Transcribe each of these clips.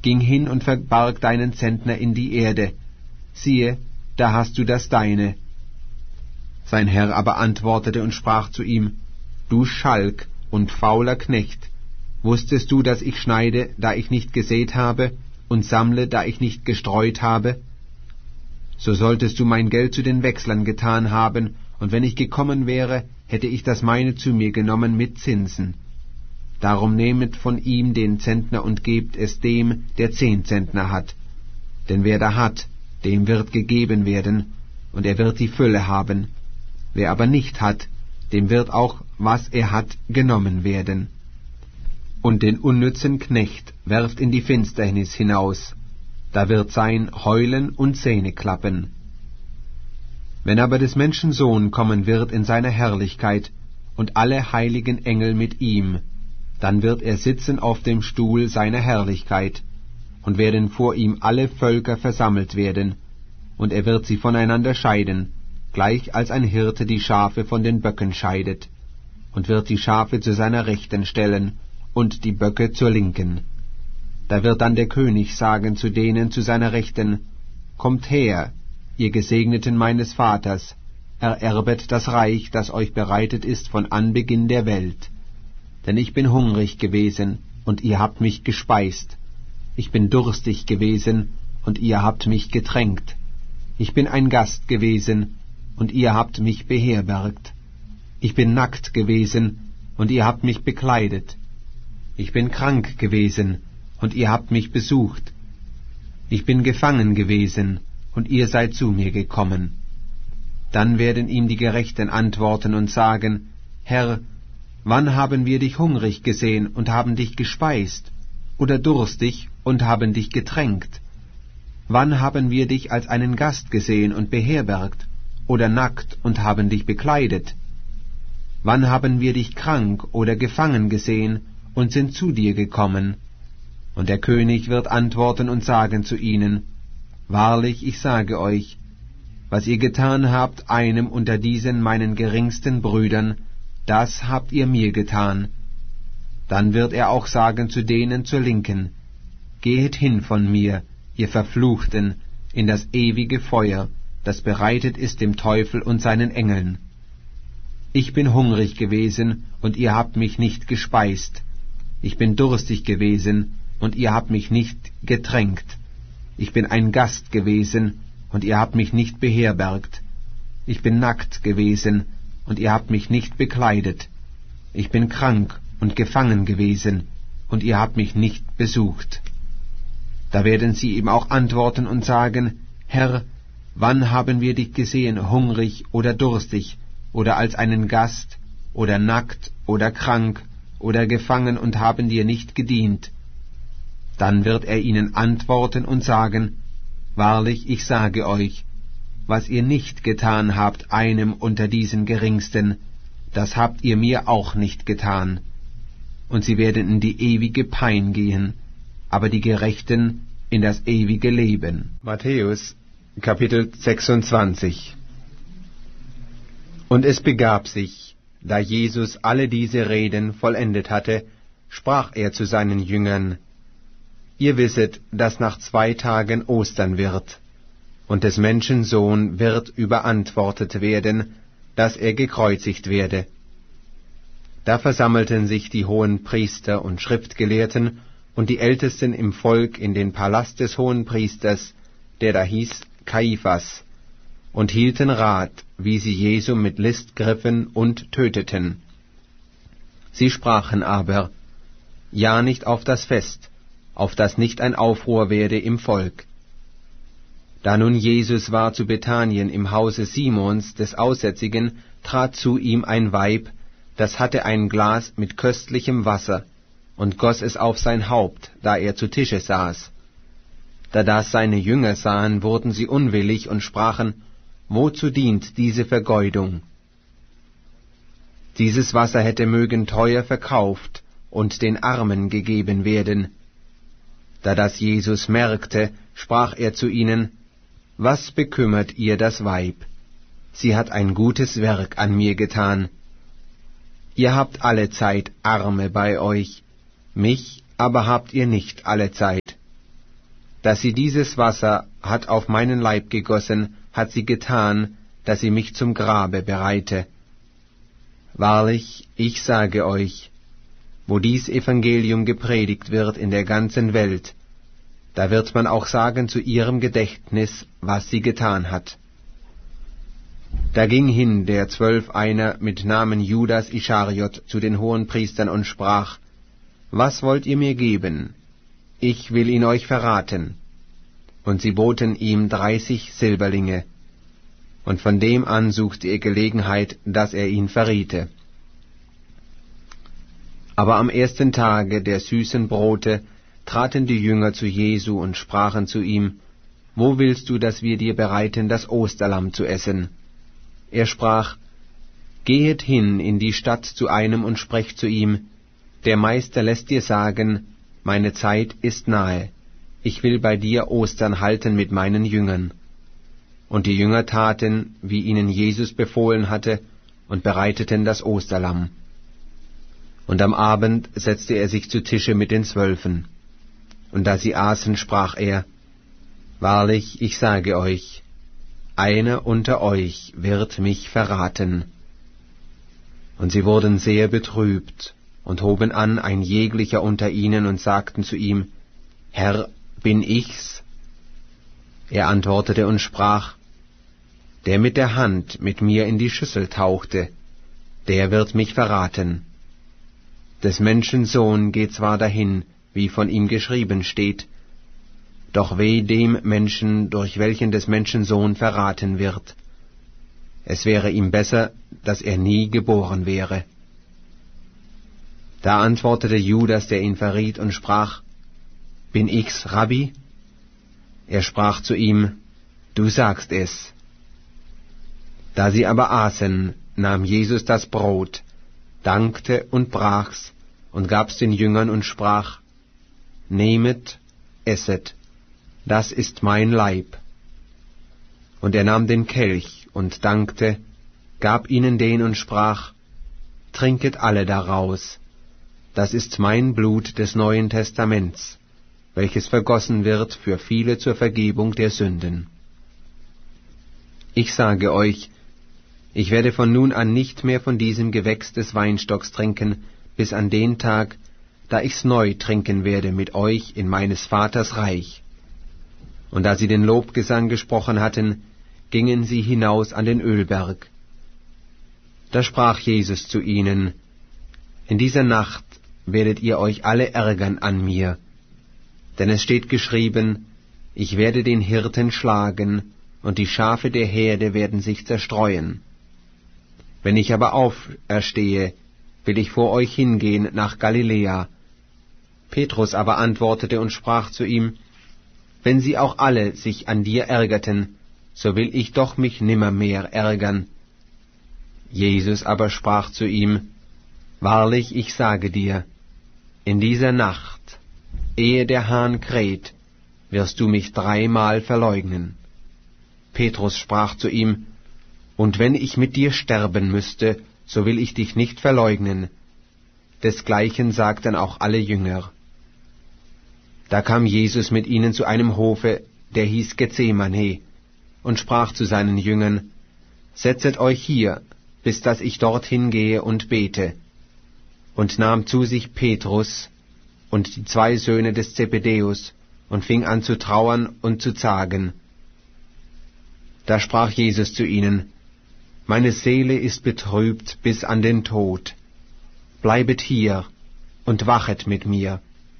ging hin und verbarg deinen Zentner in die Erde. Siehe, da hast du das Deine. Sein Herr aber antwortete und sprach zu ihm, Du Schalk und fauler Knecht, wusstest du, dass ich schneide, da ich nicht gesät habe, und sammle, da ich nicht gestreut habe? So solltest du mein Geld zu den Wechslern getan haben, und wenn ich gekommen wäre, hätte ich das meine zu mir genommen mit Zinsen. Darum nehmet von ihm den Zentner und gebt es dem, der 10 Zentner hat. Denn wer da hat, dem wird gegeben werden, und er wird die Fülle haben. Wer aber nicht hat, dem wird auch, was er hat, genommen werden. Und den unnützen Knecht werft in die Finsternis hinaus, da wird sein Heulen und Zähneklappen. Wenn aber des Menschen Sohn kommen wird in seiner Herrlichkeit, und alle heiligen Engel mit ihm, dann wird er sitzen auf dem Stuhl seiner Herrlichkeit, und werden vor ihm alle Völker versammelt werden, und er wird sie voneinander scheiden, gleich als ein Hirte die Schafe von den Böcken scheidet, und wird die Schafe zu seiner Rechten stellen, und die Böcke zur Linken. Da wird dann der König sagen zu denen zu seiner Rechten, Kommt her, ihr Gesegneten meines Vaters, ererbet das Reich, das euch bereitet ist von Anbeginn der Welt. Denn ich bin hungrig gewesen, und ihr habt mich gespeist. Ich bin durstig gewesen, und ihr habt mich getränkt. Ich bin ein Gast gewesen, und ihr habt mich beherbergt. Ich bin nackt gewesen, und ihr habt mich bekleidet. Ich bin krank gewesen, und ihr habt mich besucht. Ich bin gefangen gewesen, und ihr seid zu mir gekommen. Dann werden ihm die Gerechten antworten und sagen, Herr, wann haben wir dich hungrig gesehen und haben dich gespeist, oder durstig und haben dich getränkt? Wann haben wir dich als einen Gast gesehen und beherbergt, oder nackt und haben dich bekleidet? Wann haben wir dich krank oder gefangen gesehen und sind zu dir gekommen? Und der König wird antworten und sagen zu ihnen, Wahrlich, ich sage euch, was ihr getan habt einem unter diesen meinen geringsten Brüdern, das habt ihr mir getan. Dann wird er auch sagen zu denen zur Linken, Gehet hin von mir, ihr Verfluchten, in das ewige Feuer, das bereitet ist dem Teufel und seinen Engeln. Ich bin hungrig gewesen, und ihr habt mich nicht gespeist. Ich bin durstig gewesen, und ihr habt mich nicht getränkt. Ich bin ein Gast gewesen, und ihr habt mich nicht beherbergt. Ich bin nackt gewesen, und ihr habt mich nicht bekleidet. Ich bin krank und gefangen gewesen, und ihr habt mich nicht besucht. Da werden sie ihm auch antworten und sagen, Herr, wann haben wir dich gesehen, hungrig oder durstig, oder als einen Gast, oder nackt oder krank, oder gefangen und haben dir nicht gedient? Dann wird er ihnen antworten und sagen, Wahrlich, ich sage euch, was ihr nicht getan habt einem unter diesen Geringsten, das habt ihr mir auch nicht getan. Und sie werden in die ewige Pein gehen, aber die Gerechten in das ewige Leben. Matthäus, Kapitel 26. Und es begab sich, da Jesus alle diese Reden vollendet hatte, sprach er zu seinen Jüngern, Ihr wisset, dass nach 2 Tagen Ostern wird, und des Menschen Sohn wird überantwortet werden, dass er gekreuzigt werde. Da versammelten sich die hohen Priester und Schriftgelehrten und die Ältesten im Volk in den Palast des Hohenpriesters, der da hieß Kaiphas, und hielten Rat, wie sie Jesu mit List griffen und töteten. Sie sprachen aber, Ja nicht auf das Fest, auf das nicht ein Aufruhr werde im Volk. Da nun Jesus war zu Bethanien im Hause Simons des Aussätzigen, trat zu ihm ein Weib, das hatte ein Glas mit köstlichem Wasser, und goss es auf sein Haupt, da er zu Tische saß. Da das seine Jünger sahen, wurden sie unwillig und sprachen, Wozu dient diese Vergeudung? Dieses Wasser hätte mögen teuer verkauft und den Armen gegeben werden. Da das Jesus merkte, sprach er zu ihnen, Was bekümmert ihr das Weib? Sie hat ein gutes Werk an mir getan. Ihr habt allezeit Arme bei euch, mich aber habt ihr nicht allezeit. Dass sie dieses Wasser hat auf meinen Leib gegossen, hat sie getan, dass sie mich zum Grabe bereite. Wahrlich, ich sage euch, wo dies Evangelium gepredigt wird in der ganzen Welt, da wird man auch sagen zu ihrem Gedächtnis, was sie getan hat. Da ging hin der 12 einer mit Namen Judas Ischariot zu den Hohenpriestern und sprach, Was wollt ihr mir geben? Ich will ihn euch verraten. Und sie boten ihm 30 Silberlinge. Und von dem an suchte er Gelegenheit, dass er ihn verriete. Aber am ersten Tage der süßen Brote traten die Jünger zu Jesu und sprachen zu ihm, Wo willst du, dass wir dir bereiten, das Osterlamm zu essen? Er sprach, Gehet hin in die Stadt zu einem und sprecht zu ihm, Der Meister lässt dir sagen, meine Zeit ist nahe, ich will bei dir Ostern halten mit meinen Jüngern. Und die Jünger taten, wie ihnen Jesus befohlen hatte, und bereiteten das Osterlamm. Und am Abend setzte er sich zu Tische mit den 12. Und da sie aßen, sprach er, Wahrlich, ich sage euch, einer unter euch wird mich verraten. Und sie wurden sehr betrübt und hoben an ein jeglicher unter ihnen und sagten zu ihm, Herr, bin ich's? Er antwortete und sprach, Der mit der Hand mit mir in die Schüssel tauchte, der wird mich verraten. Des Menschen Sohn geht zwar dahin, wie von ihm geschrieben steht, doch weh dem Menschen, durch welchen des Menschen Sohn verraten wird. Es wäre ihm besser, dass er nie geboren wäre. Da antwortete Judas, der ihn verriet, und sprach, Bin ich's, Rabbi? Er sprach zu ihm, Du sagst es. Da sie aber aßen, nahm Jesus das Brot, dankte und brach's und gab's den Jüngern und sprach, Nehmet, esset, das ist mein Leib. Und er nahm den Kelch und dankte, gab ihnen den und sprach, Trinket alle daraus, das ist mein Blut des Neuen Testaments, welches vergossen wird für viele zur Vergebung der Sünden. Ich sage euch, ich werde von nun an nicht mehr von diesem Gewächs des Weinstocks trinken, bis an den Tag, da ich's neu trinken werde mit euch in meines Vaters Reich. Und da sie den Lobgesang gesprochen hatten, gingen sie hinaus an den Ölberg. Da sprach Jesus zu ihnen, In dieser Nacht werdet ihr euch alle ärgern an mir, denn es steht geschrieben, ich werde den Hirten schlagen, und die Schafe der Herde werden sich zerstreuen. Wenn ich aber auferstehe, will ich vor euch hingehen nach Galiläa. Petrus aber antwortete und sprach zu ihm, Wenn sie auch alle sich an dir ärgerten, so will ich doch mich nimmermehr ärgern. Jesus aber sprach zu ihm, Wahrlich, ich sage dir, in dieser Nacht, ehe der Hahn kräht, wirst du mich 3-mal verleugnen. Petrus sprach zu ihm, Und wenn ich mit dir sterben müsste, so will ich dich nicht verleugnen. Desgleichen sagten auch alle Jünger. Da kam Jesus mit ihnen zu einem Hofe, der hieß Gethsemane, und sprach zu seinen Jüngern, Setzet euch hier, bis dass ich dorthin gehe und bete. Und nahm zu sich Petrus und die 2 Söhne des Zebedäus und fing an zu trauern und zu zagen. Da sprach Jesus zu ihnen, Meine Seele ist betrübt bis an den Tod. Bleibet hier und wachet mit mir.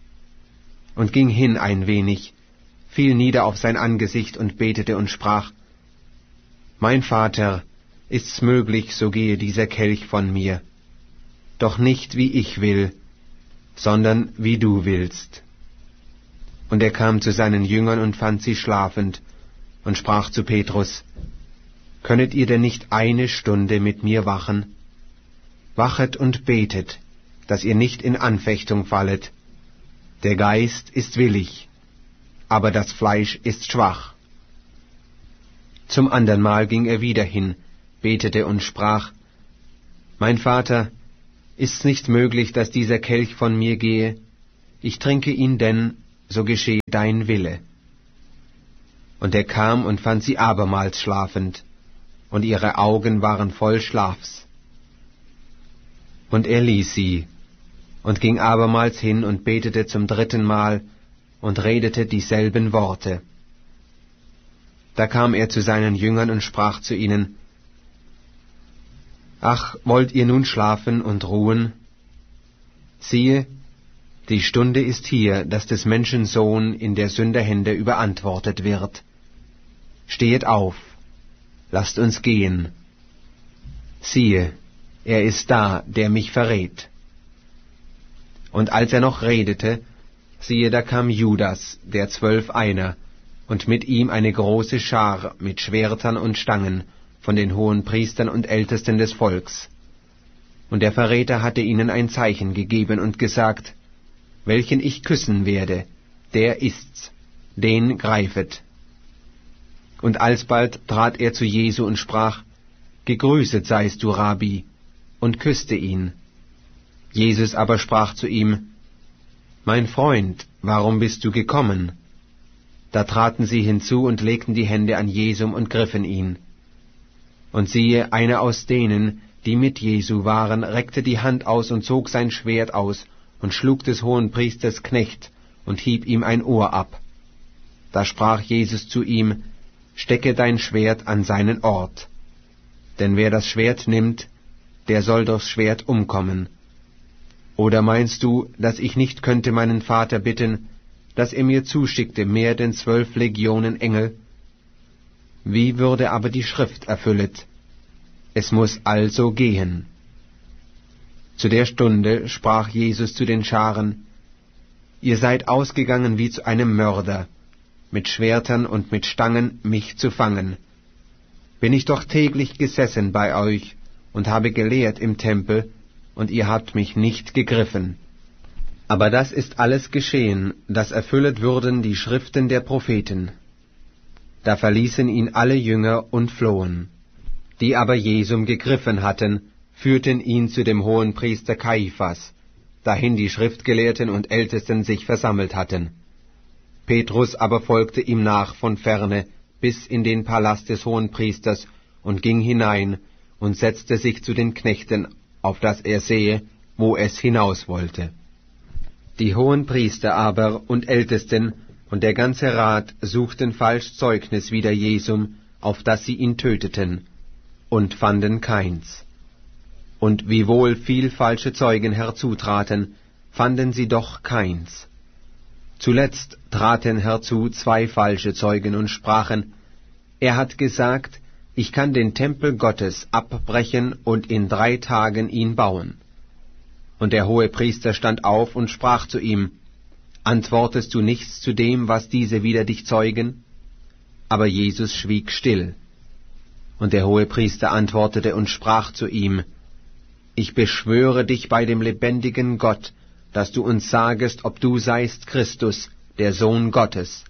Und ging hin ein wenig, fiel nieder auf sein Angesicht und betete und sprach, Mein Vater, ist's möglich, so gehe dieser Kelch von mir. Doch nicht wie ich will, sondern wie du willst. Und er kam zu seinen Jüngern und fand sie schlafend und sprach zu Petrus, Könnet ihr denn nicht 1 Stunde mit mir wachen? Wachet und betet, dass ihr nicht in Anfechtung fallet. Der Geist ist willig, aber das Fleisch ist schwach. Zum andern Mal ging er wieder hin, betete und sprach, Mein Vater, ist's nicht möglich, dass dieser Kelch von mir gehe? Ich trinke ihn denn, so geschehe dein Wille. Und er kam und fand sie abermals schlafend, und ihre Augen waren voll Schlafs. Und er ließ sie, und ging abermals hin und betete zum 3. Mal und redete dieselben Worte. Da kam er zu seinen Jüngern und sprach zu ihnen: Ach, wollt ihr nun schlafen und ruhen? Siehe, die Stunde ist hier, dass des Menschen Sohn in der Sünder Hände überantwortet wird. Stehet auf, lasst uns gehen. Siehe, er ist da, der mich verrät. Und als er noch redete, siehe, da kam Judas, der 12 einer, und mit ihm eine große Schar mit Schwertern und Stangen von den Hohenpriestern und Ältesten des Volks. Und der Verräter hatte ihnen ein Zeichen gegeben und gesagt: Welchen ich küssen werde, der ist's, den greifet. Und alsbald trat er zu Jesu und sprach: Gegrüßet seist du, Rabbi, und küsste ihn. Jesus aber sprach zu ihm: Mein Freund, warum bist du gekommen? Da traten sie hinzu und legten die Hände an Jesum und griffen ihn. Und siehe, einer aus denen, die mit Jesu waren, reckte die Hand aus und zog sein Schwert aus und schlug des Hohenpriesters Knecht und hieb ihm ein Ohr ab. Da sprach Jesus zu ihm: Stecke dein Schwert an seinen Ort. Denn wer das Schwert nimmt, der soll durchs Schwert umkommen. Oder meinst du, dass ich nicht könnte meinen Vater bitten, dass er mir zuschickte mehr denn 12 Legionen Engel? Wie würde aber die Schrift erfüllet? Es muß also gehen. Zu der Stunde sprach Jesus zu den Scharen: Ihr seid ausgegangen wie zu einem Mörder, mit Schwertern und mit Stangen mich zu fangen. Bin ich doch täglich gesessen bei euch und habe gelehrt im Tempel, und ihr habt mich nicht gegriffen. Aber das ist alles geschehen, dass erfüllet würden die Schriften der Propheten. Da verließen ihn alle Jünger und flohen. Die aber Jesum gegriffen hatten, führten ihn zu dem Hohenpriester Kaiphas, dahin die Schriftgelehrten und Ältesten sich versammelt hatten. Petrus aber folgte ihm nach von ferne bis in den Palast des Hohenpriesters und ging hinein und setzte sich zu den Knechten, auf dass er sehe, wo es hinaus wollte. Die Hohenpriester aber und Ältesten und der ganze Rat suchten falsch Zeugnis wider Jesum, auf dass sie ihn töteten, und fanden keins. Und wiewohl viel falsche Zeugen herzutraten, fanden sie doch keins. Zuletzt traten herzu 2 falsche Zeugen und sprachen: Er hat gesagt, ich kann den Tempel Gottes abbrechen und in 3 Tagen ihn bauen. Und der Hohepriester stand auf und sprach zu ihm: Antwortest du nichts zu dem, was diese wider dich zeugen? Aber Jesus schwieg still. Und der Hohepriester antwortete und sprach zu ihm: Ich beschwöre dich bei dem lebendigen Gott, dass du uns sagest, ob du seist Christus, der Sohn Gottes.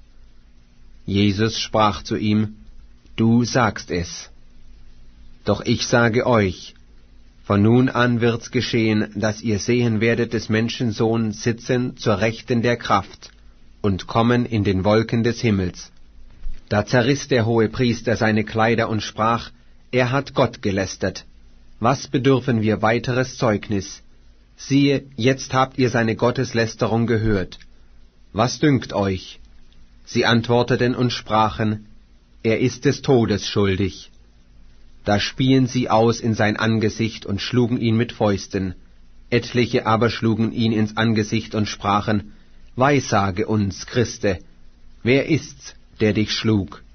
Jesus sprach zu ihm: Du sagst es. Doch ich sage euch, von nun an wird's geschehen, dass ihr sehen werdet des Menschensohn sitzen zur Rechten der Kraft und kommen in den Wolken des Himmels. Da zerriss der Hohepriester seine Kleider und sprach: Er hat Gott gelästert. Was bedürfen wir weiteres Zeugnis? Siehe, jetzt habt ihr seine Gotteslästerung gehört. Was dünkt euch? Sie antworteten und sprachen: Er ist des Todes schuldig. Da spien sie aus in sein Angesicht und schlugen ihn mit Fäusten. Etliche aber schlugen ihn ins Angesicht und sprachen: Weissage uns, Christe, wer ist's, der dich schlug?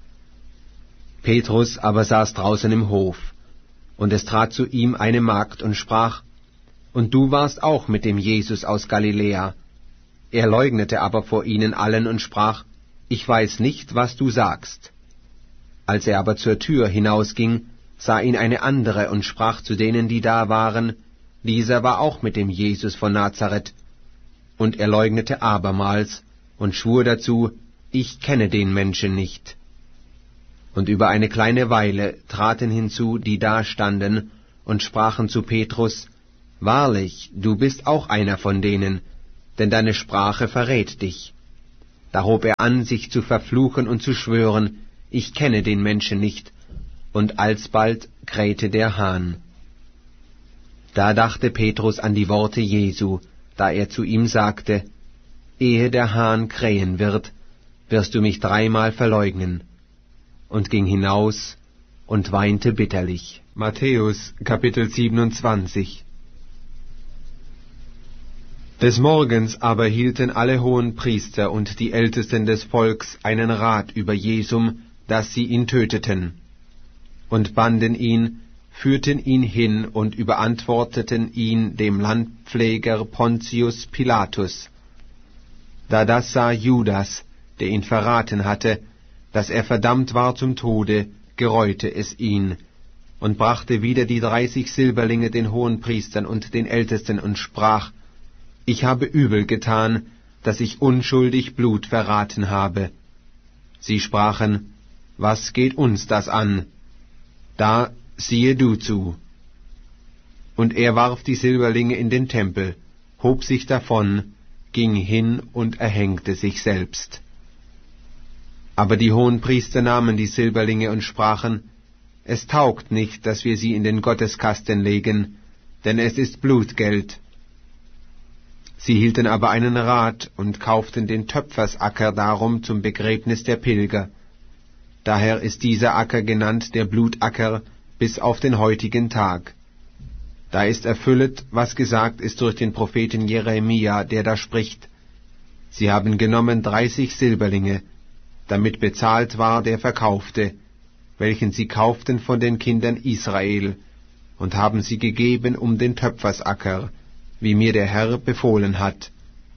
Petrus aber saß draußen im Hof, und es trat zu ihm eine Magd und sprach: Und du warst auch mit dem Jesus aus Galiläa. Er leugnete aber vor ihnen allen und sprach: Ich weiß nicht, was du sagst. Als er aber zur Tür hinausging, sah ihn eine andere und sprach zu denen, die da waren: Dieser war auch mit dem Jesus von Nazareth. Und er leugnete abermals und schwur dazu: Ich kenne den Menschen nicht. Und über eine kleine Weile traten hinzu, die da standen, und sprachen zu Petrus: Wahrlich, du bist auch einer von denen, denn deine Sprache verrät dich. Da hob er an, sich zu verfluchen und zu schwören: ich kenne den Menschen nicht, und alsbald krähte der Hahn. Da dachte Petrus an die Worte Jesu, da er zu ihm sagte, ehe der Hahn krähen wird, wirst du mich 3-mal verleugnen, und ging hinaus und weinte bitterlich. Matthäus, Kapitel 27. Des Morgens aber hielten alle Hohenpriester und die Ältesten des Volks einen Rat über Jesum, dass sie ihn töteten, und banden ihn, führten ihn hin und überantworteten ihn dem Landpfleger Pontius Pilatus. Da das sah Judas, der ihn verraten hatte, dass er verdammt war zum Tode, gereute es ihn, und brachte wieder die 30 Silberlinge den Hohenpriestern und den Ältesten und sprach, ich habe übel getan, dass ich unschuldig Blut verraten habe. Sie sprachen, was geht uns das an? Da siehe du zu. Und er warf die Silberlinge in den Tempel, hob sich davon, ging hin und erhängte sich selbst. Aber die Hohenpriester nahmen die Silberlinge und sprachen, es taugt nicht, dass wir sie in den Gotteskasten legen, denn es ist Blutgeld. Sie hielten aber einen Rat und kauften den Töpfersacker darum zum Begräbnis der Pilger. Daher ist dieser Acker genannt der Blutacker bis auf den heutigen Tag. Da ist erfüllet, was gesagt ist durch den Propheten Jeremia, der da spricht, sie haben genommen 30 Silberlinge, damit bezahlt war der Verkaufte, welchen sie kauften von den Kindern Israel, und haben sie gegeben um den Töpfersacker, wie mir der Herr befohlen hat.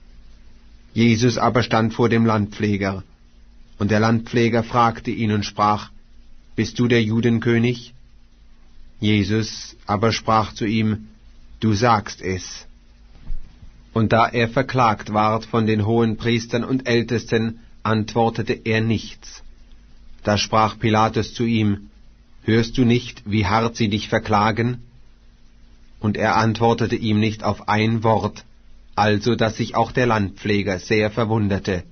Jesus aber stand vor dem Landpfleger, und der Landpfleger fragte ihn und sprach, bist du der Judenkönig? Jesus aber sprach zu ihm, du sagst es. Und da er verklagt ward von den Hohenpriestern und Ältesten, antwortete er nichts. Da sprach Pilatus zu ihm, hörst du nicht, wie hart sie dich verklagen? Und er antwortete ihm nicht auf ein Wort, also dass sich auch der Landpfleger sehr verwunderte.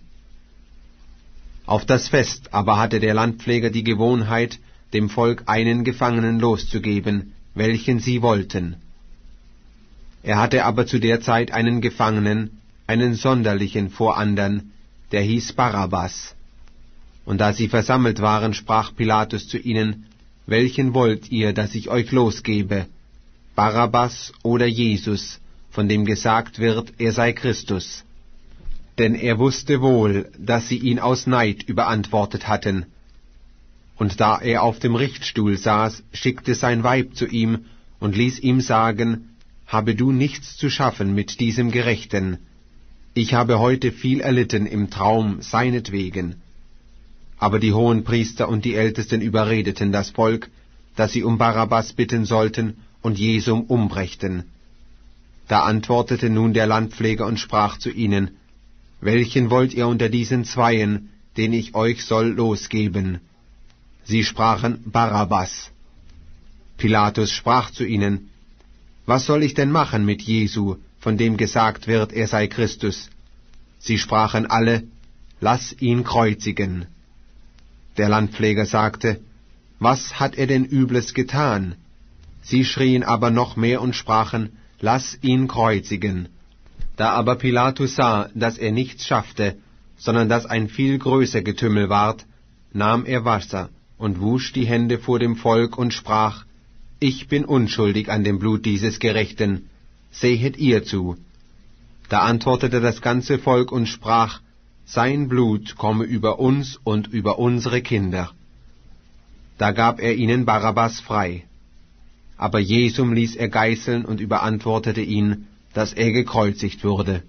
Auf das Fest aber hatte der Landpfleger die Gewohnheit, dem Volk einen Gefangenen loszugeben, welchen sie wollten. Er hatte aber zu der Zeit einen Gefangenen, einen sonderlichen vor andern, der hieß Barabbas. Und da sie versammelt waren, sprach Pilatus zu ihnen, welchen wollt ihr, dass ich euch losgebe? Barabbas oder Jesus, von dem gesagt wird, er sei Christus. Denn er wusste wohl, dass sie ihn aus Neid überantwortet hatten. Und da er auf dem Richtstuhl saß, schickte sein Weib zu ihm und ließ ihm sagen, habe du nichts zu schaffen mit diesem Gerechten. Ich habe heute viel erlitten im Traum seinetwegen. Aber die Hohenpriester und die Ältesten überredeten das Volk, dass sie um Barabbas bitten sollten und Jesum umbrächten. Da antwortete nun der Landpfleger und sprach zu ihnen, welchen wollt ihr unter diesen Zweien, den ich euch soll losgeben? Sie sprachen Barabbas. Pilatus sprach zu ihnen, was soll ich denn machen mit Jesu, von dem gesagt wird, er sei Christus? Sie sprachen alle, lass ihn kreuzigen. Der Landpfleger sagte, was hat er denn Übles getan? Sie schrien aber noch mehr und sprachen, lass ihn kreuzigen. Da aber Pilatus sah, dass er nichts schaffte, sondern dass ein viel größer Getümmel ward, nahm er Wasser und wusch die Hände vor dem Volk und sprach, ich bin unschuldig an dem Blut dieses Gerechten, sehet ihr zu. Da antwortete das ganze Volk und sprach, sein Blut komme über uns und über unsere Kinder. Da gab er ihnen Barabbas frei. Aber Jesum ließ er geißeln und überantwortete ihn, dass er gekreuzigt würde.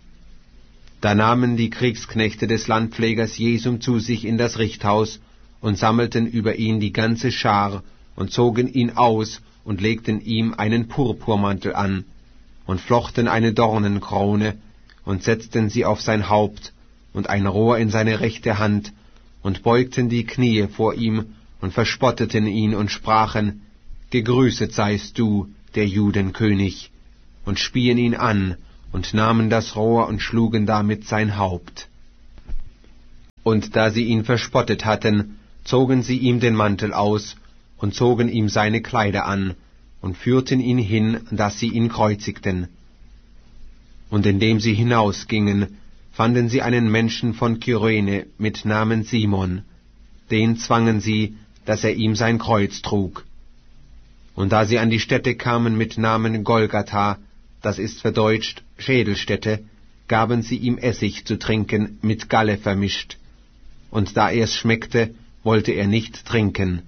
Da nahmen die Kriegsknechte des Landpflegers Jesum zu sich in das Richthaus und sammelten über ihn die ganze Schar und zogen ihn aus und legten ihm einen Purpurmantel an und flochten eine Dornenkrone und setzten sie auf sein Haupt und ein Rohr in seine rechte Hand und beugten die Knie vor ihm und verspotteten ihn und sprachen, gegrüßet seist du, der Judenkönig, und spien ihn an und nahmen das Rohr und schlugen damit sein Haupt. Und da sie ihn verspottet hatten, zogen sie ihm den Mantel aus und zogen ihm seine Kleider an und führten ihn hin, dass sie ihn kreuzigten. Und indem sie hinausgingen, fanden sie einen Menschen von Kyrene mit Namen Simon. Den zwangen sie, dass er ihm sein Kreuz trug. Und da sie an die Stätte kamen mit Namen Golgatha, das ist verdeutscht Schädelstätte, gaben sie ihm Essig zu trinken, mit Galle vermischt. Und da er's schmeckte, wollte er nicht trinken.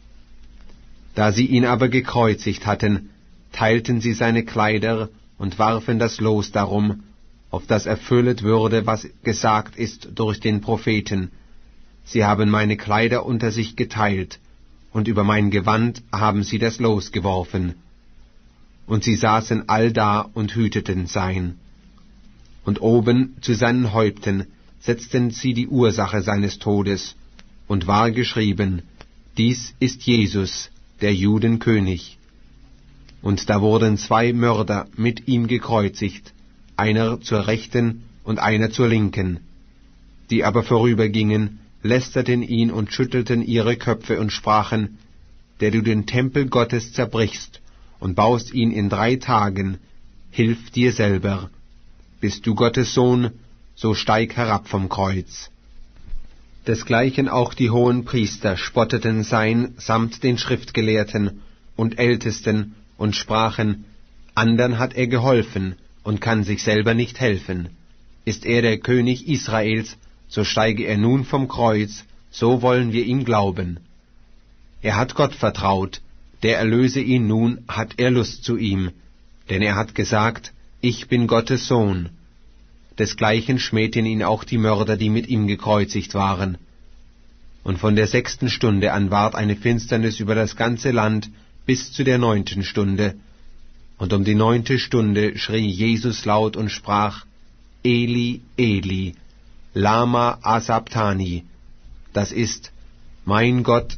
Da sie ihn aber gekreuzigt hatten, teilten sie seine Kleider und warfen das Los darum, auf das erfüllet würde, was gesagt ist durch den Propheten. Sie haben meine Kleider unter sich geteilt, und über mein Gewand haben sie das Los geworfen. Und sie saßen allda und hüteten sein. Und oben zu seinen Häupten setzten sie die Ursache seines Todes, und war geschrieben, dies ist Jesus, der Juden König. Und da wurden 2 Mörder mit ihm gekreuzigt, einer zur Rechten und einer zur Linken. Die aber vorübergingen, lästerten ihn und schüttelten ihre Köpfe und sprachen, der du den Tempel Gottes zerbrichst und baust ihn in 3 Tagen, hilf dir selber. Bist du Gottes Sohn, so steig herab vom Kreuz. Desgleichen auch die hohen Priester spotteten sein samt den Schriftgelehrten und Ältesten und sprachen, andern hat er geholfen und kann sich selber nicht helfen. Ist er der König Israels, so steige er nun vom Kreuz, so wollen wir ihm glauben. Er hat Gott vertraut, der erlöse ihn nun, hat er Lust zu ihm, denn er hat gesagt, ich bin Gottes Sohn. Desgleichen schmähten ihn auch die Mörder, die mit ihm gekreuzigt waren. Und von der 6. Stunde an ward eine Finsternis über das ganze Land bis zu der 9. Stunde. Und um die 9. Stunde schrie Jesus laut und sprach, Eli, Eli, lama asabtani, das ist, mein Gott,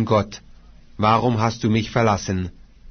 warum hast du mich verlassen?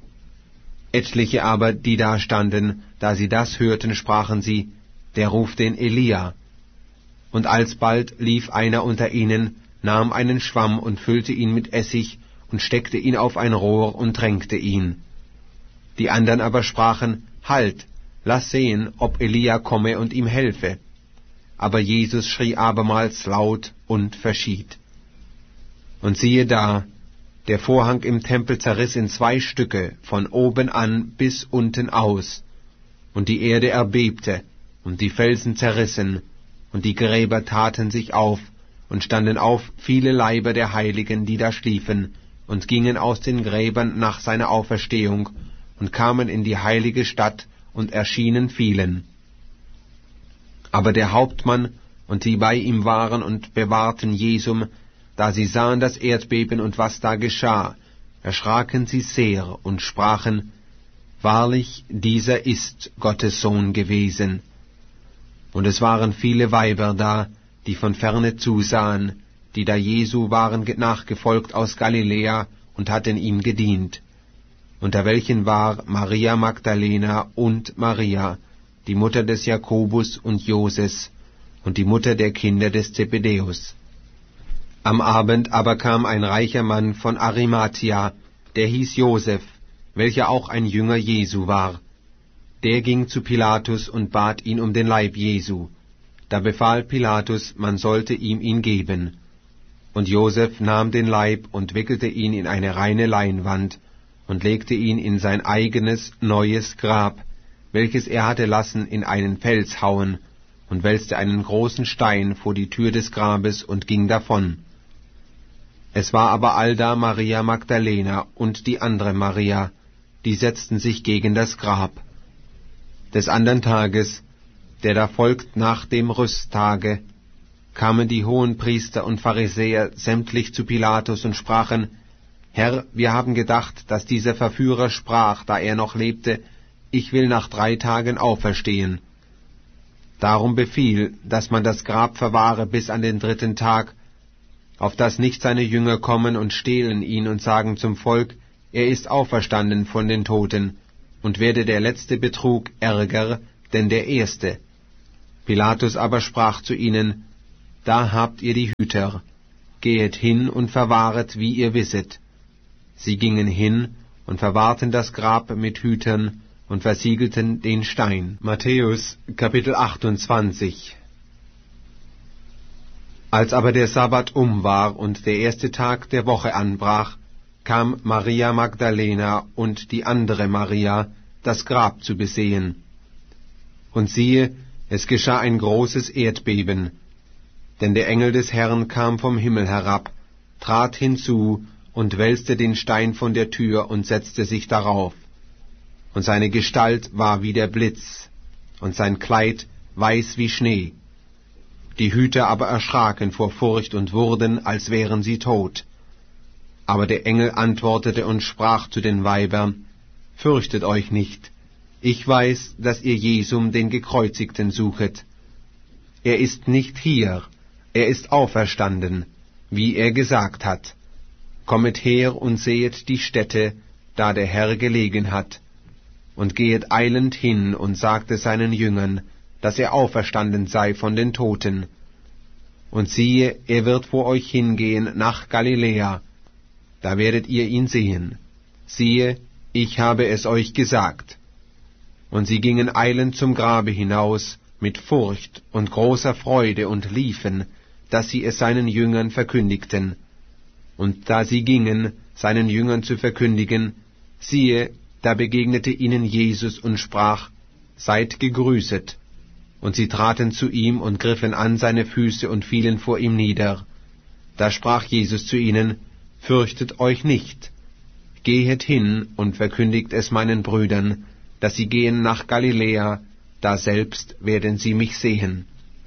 Etliche aber, die da standen, da sie das hörten, sprachen sie, der ruft den Elia. Und alsbald lief einer unter ihnen, nahm einen Schwamm und füllte ihn mit Essig und steckte ihn auf ein Rohr und tränkte ihn. Die andern aber sprachen, halt, lass sehen, ob Elia komme und ihm helfe. Aber Jesus schrie abermals laut und verschied. Und siehe da, der Vorhang im Tempel zerriss in 2 Stücke, von oben an bis unten aus, und die Erde erbebte, und die Felsen zerrissen, und die Gräber taten sich auf, und standen auf viele Leiber der Heiligen, die da schliefen, und gingen aus den Gräbern nach seiner Auferstehung, und kamen in die heilige Stadt, und erschienen vielen. Aber der Hauptmann und die bei ihm waren und bewahrten Jesum, da sie sahen das Erdbeben und was da geschah, erschraken sie sehr und sprachen, wahrlich, dieser ist Gottes Sohn gewesen. Und es waren viele Weiber da, die von ferne zusahen, die da Jesu waren nachgefolgt aus Galiläa und hatten ihm gedient. Unter welchen war Maria Magdalena und Maria, die Mutter des Jakobus und Joses, und die Mutter der Kinder des Zebedäus. Am Abend aber kam ein reicher Mann von Arimathia, der hieß Joseph, welcher auch ein Jünger Jesu war. Der ging zu Pilatus und bat ihn um den Leib Jesu. Da befahl Pilatus, man sollte ihm ihn geben. Und Joseph nahm den Leib und wickelte ihn in eine reine Leinwand und legte ihn in sein eigenes, neues Grab, welches er hatte lassen in einen Fels hauen, und wälzte einen großen Stein vor die Tür des Grabes und ging davon. Es war aber allda Maria Magdalena und die andere Maria, die setzten sich gegen das Grab. Des andern Tages, der da folgt nach dem Rüsttage, kamen die Hohenpriester und Pharisäer sämtlich zu Pilatus und sprachen, Herr, wir haben gedacht, dass dieser Verführer sprach, da er noch lebte, ich will nach 3 Tagen auferstehen. Darum befiehl, dass man das Grab verwahre bis an den 3. Tag, auf dass nicht seine Jünger kommen und stehlen ihn und sagen zum Volk, er ist auferstanden von den Toten, und werde der letzte Betrug ärger, denn der erste. Pilatus aber sprach zu ihnen, da habt ihr die Hüter. gehet hin und verwahret, wie ihr wisset. Sie gingen hin und verwahrten das Grab mit Hütern und versiegelten den Stein. Matthäus, Kapitel 28. Als aber der Sabbat war und der erste Tag der Woche anbrach, kam Maria Magdalena und die andere Maria, das Grab zu besehen. Und siehe, es geschah ein großes Erdbeben, denn der Engel des Herrn kam vom Himmel herab, trat hinzu und wälzte den Stein von der Tür und setzte sich darauf. Und seine Gestalt war wie der Blitz, und sein Kleid weiß wie Schnee. Die Hüter aber erschraken vor Furcht und wurden, als wären sie tot. Aber der Engel antwortete und sprach zu den Weibern: Fürchtet euch nicht, ich weiß, dass ihr Jesum, den Gekreuzigten, suchet. Er ist nicht hier, er ist auferstanden, wie er gesagt hat. Kommet her und sehet die Stätte, da der Herr gelegen hat, und gehet eilend hin und sagte seinen Jüngern, dass er auferstanden sei von den Toten. Und siehe, er wird vor euch hingehen nach Galiläa, da werdet ihr ihn sehen. Siehe, ich habe es euch gesagt. Und sie gingen eilend zum Grabe hinaus, mit Furcht und großer Freude, und liefen, dass sie es seinen Jüngern verkündigten. Und da sie gingen, seinen Jüngern zu verkündigen, siehe, da begegnete ihnen Jesus und sprach: Seid gegrüßet. Und sie traten zu ihm und griffen an seine Füße und fielen vor ihm nieder. Da sprach Jesus zu ihnen: Fürchtet euch nicht. Gehet hin und verkündigt es meinen Brüdern, dass sie gehen nach Galiläa, da selbst werden sie mich sehen.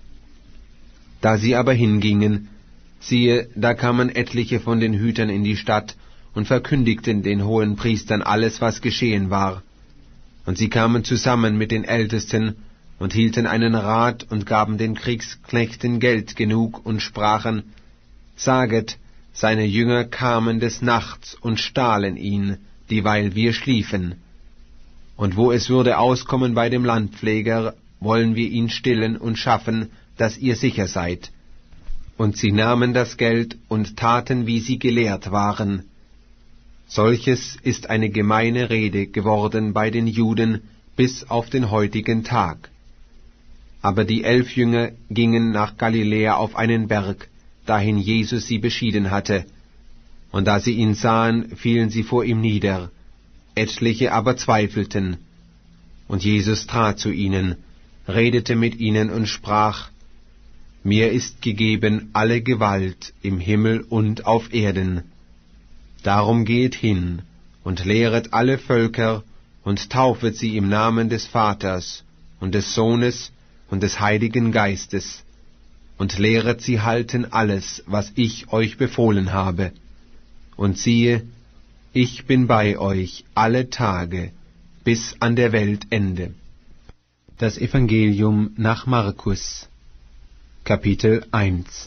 Da sie aber hingingen, siehe, da kamen etliche von den Hütern in die Stadt und verkündigten den hohen Priestern alles, was geschehen war. Und sie kamen zusammen mit den Ältesten und hielten einen Rat und gaben den Kriegsknechten Geld genug und sprachen: Saget, seine Jünger kamen des Nachts und stahlen ihn, dieweil wir schliefen. Und wo es würde auskommen bei dem Landpfleger, wollen wir ihn stillen und schaffen, dass ihr sicher seid. Und sie nahmen das Geld und taten, wie sie gelehrt waren. Solches ist eine gemeine Rede geworden bei den Juden bis auf den heutigen Tag. Aber die 11 Jünger gingen nach Galiläa auf einen Berg, dahin Jesus sie beschieden hatte. Und da sie ihn sahen, fielen sie vor ihm nieder. Etliche aber zweifelten. Und Jesus trat zu ihnen, redete mit ihnen und sprach: Mir ist gegeben alle Gewalt im Himmel und auf Erden. Darum geht hin und lehret alle Völker und taufet sie im Namen des Vaters und des Sohnes und des Heiligen Geistes und lehret sie halten alles, was ich euch befohlen habe. Und siehe, ich bin bei euch alle Tage bis an der Weltende. Das Evangelium nach Markus, Kapitel 1.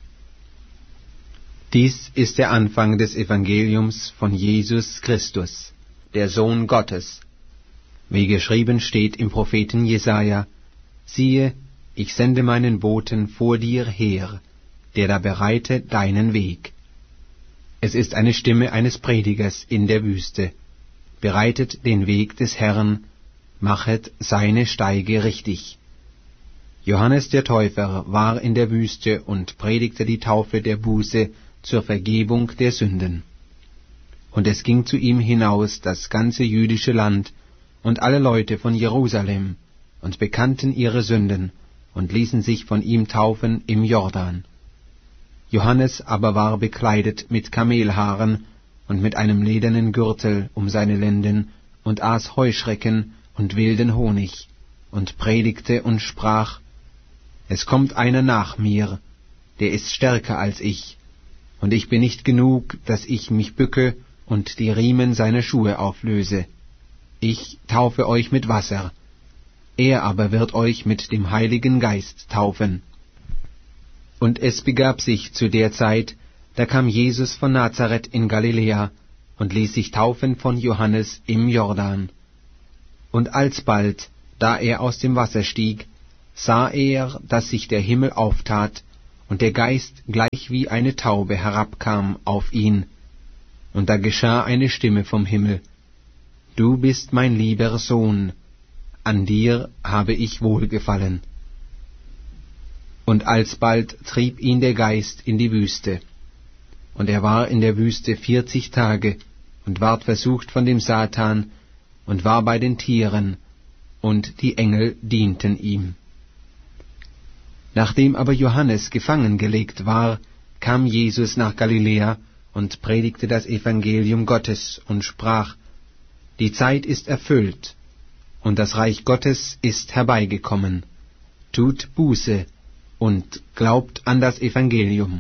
Dies ist der Anfang des Evangeliums von Jesus Christus, der Sohn Gottes. Wie geschrieben steht im Propheten Jesaja: Siehe, ich sende meinen Boten vor dir her, der da bereite deinen Weg. Es ist eine Stimme eines Predigers in der Wüste: Bereitet den Weg des Herrn, machet seine Steige richtig. Johannes der Täufer war in der Wüste und predigte die Taufe der Buße zur Vergebung der Sünden. Und es ging zu ihm hinaus das ganze jüdische Land und alle Leute von Jerusalem und bekannten ihre Sünden und ließen sich von ihm taufen im Jordan. Johannes aber war bekleidet mit Kamelhaaren und mit einem ledernen Gürtel um seine Lenden und aß Heuschrecken und wilden Honig und predigte und sprach: Es kommt einer nach mir, der ist stärker als ich, und ich bin nicht genug, dass ich mich bücke und die Riemen seiner Schuhe auflöse. Ich taufe euch mit Wasser, er aber wird euch mit dem Heiligen Geist taufen. Und es begab sich zu der Zeit, da kam Jesus von Nazareth in Galiläa und ließ sich taufen von Johannes im Jordan. Und alsbald, da er aus dem Wasser stieg, sah er, dass sich der Himmel auftat, und der Geist gleich wie eine Taube herabkam auf ihn. Und da geschah eine Stimme vom Himmel: Du bist mein lieber Sohn, an dir habe ich Wohlgefallen. Und alsbald trieb ihn der Geist in die Wüste. Und er war in der Wüste 40 Tage und ward versucht von dem Satan und war bei den Tieren, und die Engel dienten ihm. Nachdem aber Johannes gefangen gelegt war, kam Jesus nach Galiläa und predigte das Evangelium Gottes und sprach: Die Zeit ist erfüllt, und das Reich Gottes ist herbeigekommen. Tut Buße und glaubt an das Evangelium.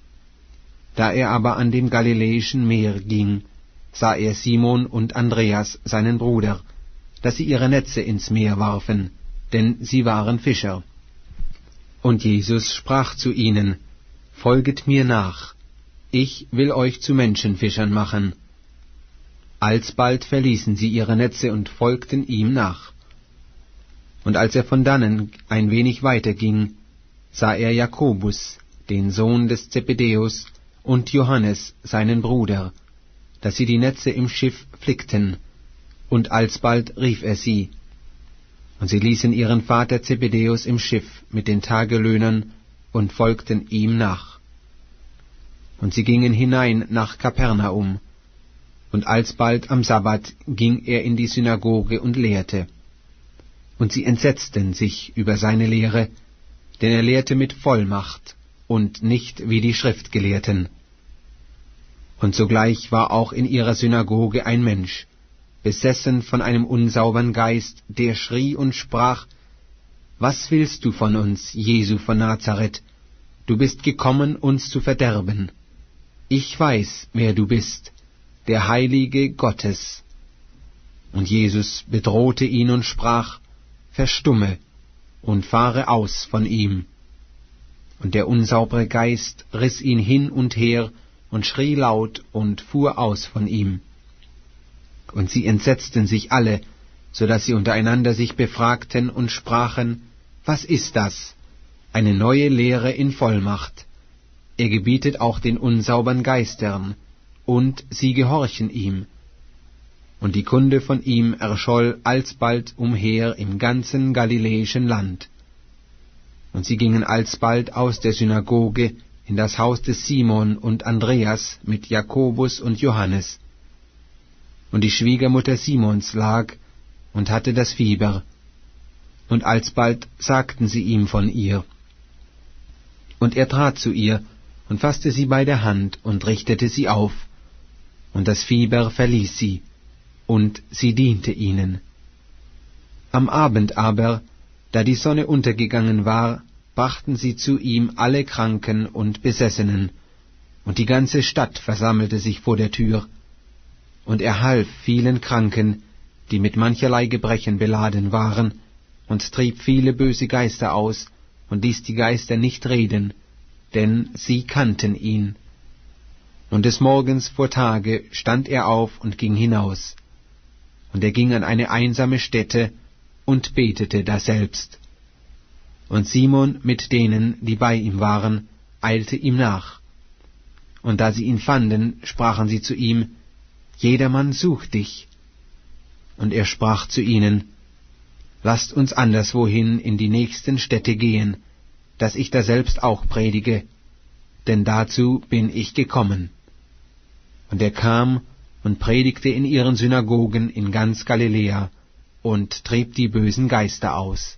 Da er aber an dem Galiläischen Meer ging, sah er Simon und Andreas, seinen Bruder, dass sie ihre Netze ins Meer warfen, denn sie waren Fischer. Und Jesus sprach zu ihnen: Folget mir nach, ich will euch zu Menschenfischern machen. Alsbald verließen sie ihre Netze und folgten ihm nach. Und als er von dannen ein wenig weiter ging, sah er Jakobus, den Sohn des Zebedäus, und Johannes, seinen Bruder, dass sie die Netze im Schiff flickten, und alsbald rief er sie. Und sie ließen ihren Vater Zebedäus im Schiff mit den Tagelöhnern und folgten ihm nach. Und sie gingen hinein nach Kapernaum, und alsbald am Sabbat ging er in die Synagoge und lehrte. Und sie entsetzten sich über seine Lehre, denn er lehrte mit Vollmacht und nicht wie die Schriftgelehrten. Und sogleich war auch in ihrer Synagoge ein Mensch, besessen von einem unsaubern Geist, der schrie und sprach: Was willst du von uns, Jesu von Nazareth? Du bist gekommen, uns zu verderben. Ich weiß, wer du bist, der Heilige Gottes. Und Jesus bedrohte ihn und sprach: Verstumme und fahre aus von ihm. Und der unsaubere Geist riss ihn hin und her und schrie laut und fuhr aus von ihm. Und sie entsetzten sich alle, so dass sie untereinander sich befragten und sprachen: Was ist das? Eine neue Lehre in Vollmacht. Er gebietet auch den unsaubern Geistern, und sie gehorchen ihm. Und die Kunde von ihm erscholl alsbald umher im ganzen galiläischen Land. Und sie gingen alsbald aus der Synagoge in das Haus des Simon und Andreas mit Jakobus und Johannes. Und die Schwiegermutter Simons lag und hatte das Fieber. Und alsbald sagten sie ihm von ihr. Und er trat zu ihr und fasste sie bei der Hand und richtete sie auf. Und das Fieber verließ sie, und sie diente ihnen. Am Abend aber, da die Sonne untergegangen war, brachten sie zu ihm alle Kranken und Besessenen, und die ganze Stadt versammelte sich vor der Tür. Und er half vielen Kranken, die mit mancherlei Gebrechen beladen waren, und trieb viele böse Geister aus, und ließ die Geister nicht reden, denn sie kannten ihn. Und des Morgens vor Tage stand er auf und ging hinaus. Und er ging an eine einsame Stätte und betete daselbst. Und Simon mit denen, die bei ihm waren, eilte ihm nach. Und da sie ihn fanden, sprachen sie zu ihm: Jedermann sucht dich. Und er sprach zu ihnen: Lasst uns anderswohin in die nächsten Städte gehen, dass ich daselbst auch predige, denn dazu bin ich gekommen. Und er kam und predigte in ihren Synagogen in ganz Galiläa und trieb die bösen Geister aus.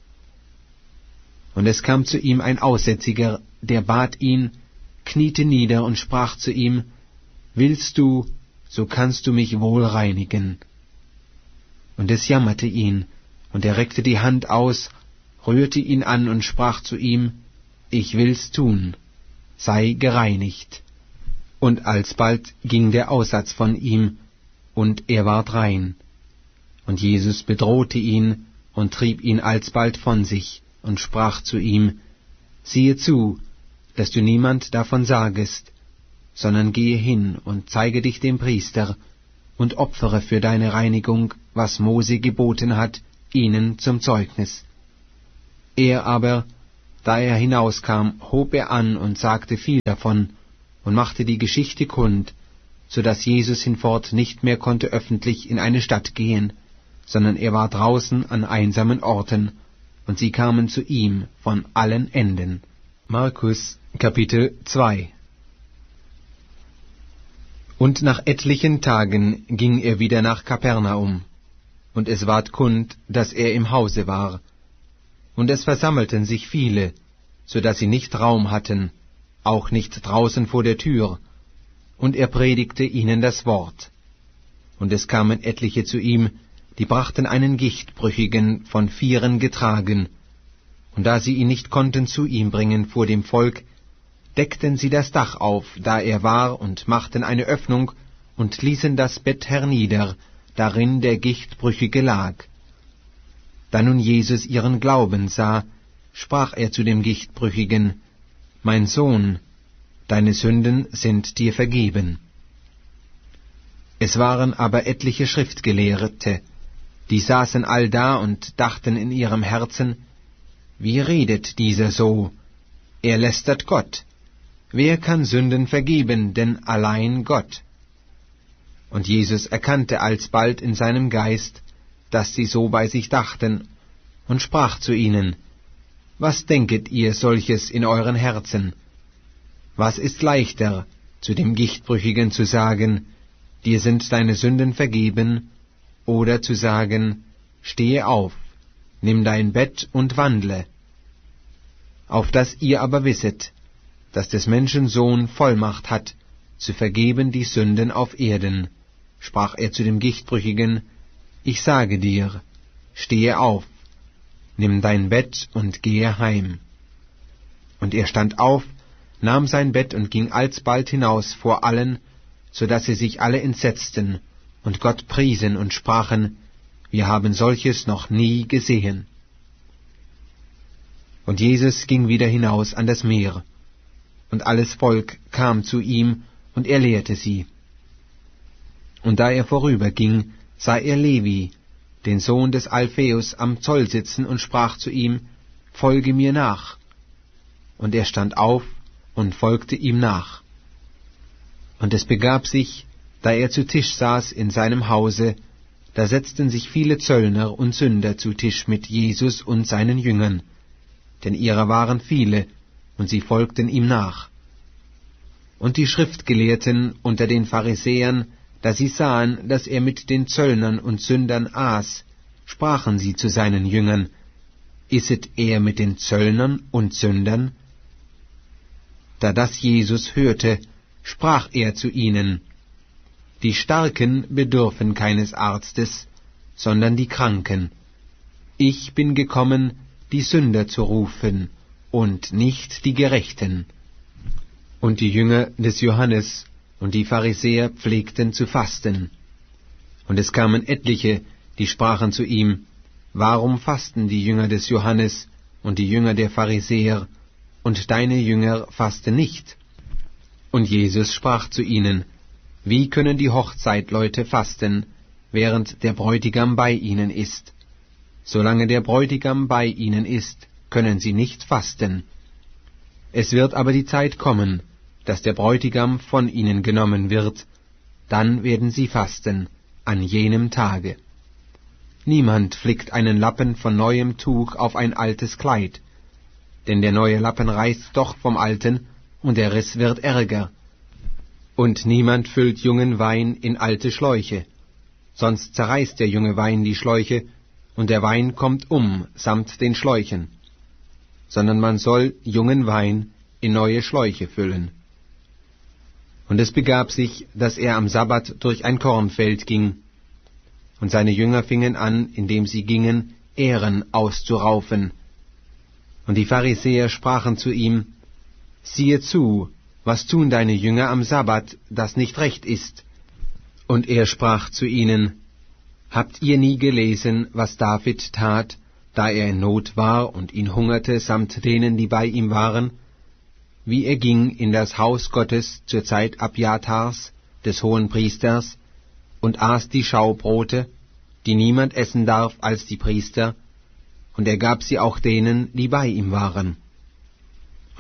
Und es kam zu ihm ein Aussätziger, der bat ihn, kniete nieder und sprach zu ihm: Willst du, so kannst du mich wohl reinigen. Und es jammerte ihn, und er reckte die Hand aus, rührte ihn an und sprach zu ihm: Ich will's tun, sei gereinigt. Und alsbald ging der Aussatz von ihm, und er ward rein. Und Jesus bedrohte ihn und trieb ihn alsbald von sich und sprach zu ihm: Siehe zu, dass du niemand davon sagest, sondern gehe hin und zeige dich dem Priester und opfere für deine Reinigung, was Mose geboten hat, ihnen zum Zeugnis. Er aber, Da er hinauskam, hob er an und sagte viel davon und machte die Geschichte kund, so dass Jesus hinfort nicht mehr konnte öffentlich in eine Stadt gehen, sondern er war draußen an einsamen Orten, und sie kamen zu ihm von allen Enden. Markus Kapitel 2. Und nach etlichen Tagen ging er wieder nach Kapernaum, und es ward kund, dass er im Hause war. Und es versammelten sich viele, so dass sie nicht Raum hatten, auch nicht draußen vor der Tür, und er predigte ihnen das Wort. Und es kamen etliche zu ihm, die brachten einen Gichtbrüchigen von Vieren getragen, und da sie ihn nicht konnten zu ihm bringen vor dem Volk, deckten sie das Dach auf, da er war, und machten eine Öffnung, und ließen das Bett hernieder, darin der Gichtbrüchige lag. Da nun Jesus ihren Glauben sah, sprach er zu dem Gichtbrüchigen, »Mein Sohn, deine Sünden sind dir vergeben.« Es waren aber etliche Schriftgelehrte, die saßen allda und dachten in ihrem Herzen, »Wie redet dieser so? Er lästert Gott. Wer kann Sünden vergeben, denn allein Gott?« Und Jesus erkannte alsbald in seinem Geist, dass sie so bei sich dachten, und sprach zu ihnen, »Was denket ihr solches in euren Herzen? Was ist leichter, zu dem Gichtbrüchigen zu sagen, dir sind deine Sünden vergeben, oder zu sagen, stehe auf, nimm dein Bett und wandle? Auf dass ihr aber wisset, dass des Menschen Sohn Vollmacht hat, zu vergeben die Sünden auf Erden, sprach er zu dem Gichtbrüchigen, ich sage dir, stehe auf, nimm dein Bett und gehe heim. Und er stand auf, nahm sein Bett und ging alsbald hinaus vor allen, so dass sie sich alle entsetzten und Gott priesen und sprachen, wir haben solches noch nie gesehen. Und Jesus ging wieder hinaus an das Meer, und alles Volk kam zu ihm, und er lehrte sie. Und da er vorüberging, sah er Levi, den Sohn des Alpheus, am Zoll sitzen, und sprach zu ihm, folge mir nach. Und er stand auf und folgte ihm nach. Und es begab sich, da er zu Tisch saß in seinem Hause, da setzten sich viele Zöllner und Sünder zu Tisch mit Jesus und seinen Jüngern, denn ihrer waren viele, und sie folgten ihm nach. Und die Schriftgelehrten unter den Pharisäern, da sie sahen, dass er mit den Zöllnern und Sündern aß, sprachen sie zu seinen Jüngern, isset er mit den Zöllnern und Sündern? Da das Jesus hörte, sprach er zu ihnen, die Starken bedürfen keines Arztes, sondern die Kranken. Ich bin gekommen, die Sünder zu rufen, und nicht die Gerechten. Und die Jünger des Johannes und die Pharisäer pflegten zu fasten. Und es kamen etliche, die sprachen zu ihm, warum fasten die Jünger des Johannes und die Jünger der Pharisäer, und deine Jünger fasten nicht? Und Jesus sprach zu ihnen, wie können die Hochzeitleute fasten, während der Bräutigam bei ihnen ist? Solange der Bräutigam bei ihnen ist, können sie nicht fasten. Es wird aber die Zeit kommen, dass der Bräutigam von ihnen genommen wird, dann werden sie fasten, an jenem Tage. Niemand flickt einen Lappen von neuem Tuch auf ein altes Kleid, denn der neue Lappen reißt doch vom alten, und der Riss wird ärger. Und niemand füllt jungen Wein in alte Schläuche, sonst zerreißt der junge Wein die Schläuche, und der Wein kommt samt den Schläuchen, sondern man soll jungen Wein in neue Schläuche füllen. Und es begab sich, dass er am Sabbat durch ein Kornfeld ging, und seine Jünger fingen an, indem sie gingen, Ähren auszuraufen. Und die Pharisäer sprachen zu ihm, siehe zu, was tun deine Jünger am Sabbat, das nicht recht ist? Und er sprach zu ihnen, habt ihr nie gelesen, was David tat, da er in Not war und ihn hungerte samt denen, die bei ihm waren? Wie er ging in das Haus Gottes zur Zeit Abjatars, des Hohenpriesters, und aß die Schaubrote, die niemand essen darf als die Priester, und er gab sie auch denen, die bei ihm waren.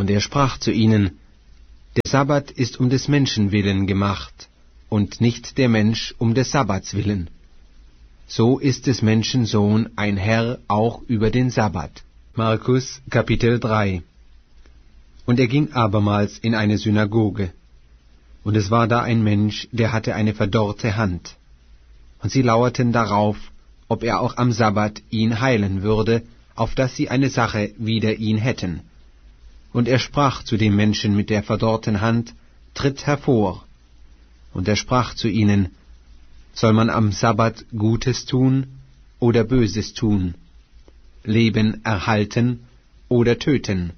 Und er sprach zu ihnen, der Sabbat ist um des Menschen willen gemacht, und nicht der Mensch um des Sabbats willen. So ist des Menschen Sohn ein Herr auch über den Sabbat. Markus Kapitel 3. Und er ging abermals in eine Synagoge. Und es war da ein Mensch, der hatte eine verdorrte Hand. Und sie lauerten darauf, ob er auch am Sabbat ihn heilen würde, auf dass sie eine Sache wider ihn hätten. Und er sprach zu dem Menschen mit der verdorrten Hand, tritt hervor. Und er sprach zu ihnen, soll man am Sabbat Gutes tun oder Böses tun, Leben erhalten oder töten?